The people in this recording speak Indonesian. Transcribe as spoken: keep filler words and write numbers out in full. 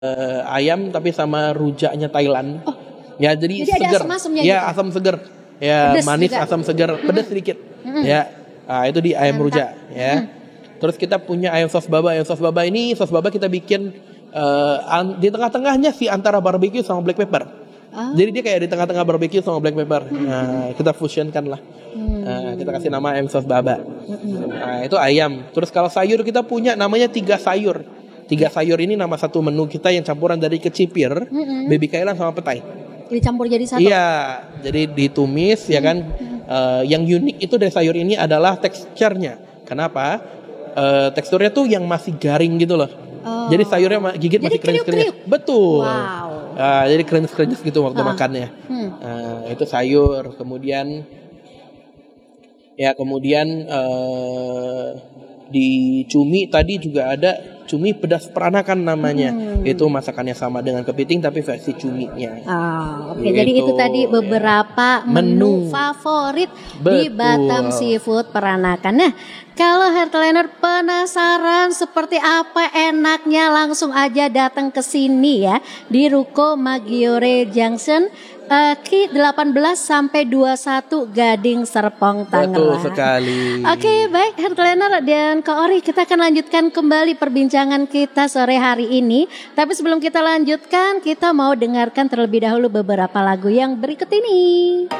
uh, ayam tapi sama rujaknya Thailand. Oh, ya jadi, jadi seger. ada asam-asamnya Ya gitu? asam seger. Ya Pedes manis, juga. asam seger, pedas sedikit. Mm-mm. Ya, nah, itu di ayam Mantap. rujak. Ya. Mm. Terus kita punya ayam sos baba. Ayam sos baba ini sos baba kita bikin uh, an- di tengah-tengahnya sih antara barbecue sama black pepper. Oh. Jadi dia kayak di tengah-tengah barbecue sama black pepper. Nah, kita fusionkan lah. Hmm. Nah, kita kasih nama ayam sos baba. Nah, itu ayam. Terus kalau sayur kita punya namanya tiga sayur. Tiga sayur ini nama satu menu kita yang campuran dari kecipir, Mm-mm. baby kailan sama petai. Dicampur jadi satu. Iya, jadi ditumis ya kan. Uh, yang unik itu dari sayur ini adalah teksturnya. Kenapa? Uh, teksturnya tuh yang masih garing gitu loh. Oh. Jadi sayurnya ma- gigit Jadi masih krenyes-krenyes. kriuk-kriuk. Betul. Wow. Uh, jadi krenyes-krenyes gitu waktu Ah. makannya. Hmm. Uh, itu sayur. Kemudian ya kemudian uh, di cumi tadi juga ada cumi pedas peranakan namanya. Hmm. Itu masakannya sama dengan kepiting tapi versi cuminya. Oh, oke. Gitu. Jadi itu tadi beberapa menu, Menu. favorit di Betul. Batam Seafood Peranakan. Nah, kalau Heartliner penasaran seperti apa enaknya, langsung aja datang ke sini ya di Ruko Maggiore Junction eh, Ki delapan belas sampai dua puluh satu Gading Serpong Tangerang. Betul sekali. Oke, baik Heartliner dan Kak Ori, kita akan lanjutkan kembali perbincangan kita sore hari ini. Tapi sebelum kita lanjutkan, kita mau dengarkan terlebih dahulu beberapa lagu yang berikut ini.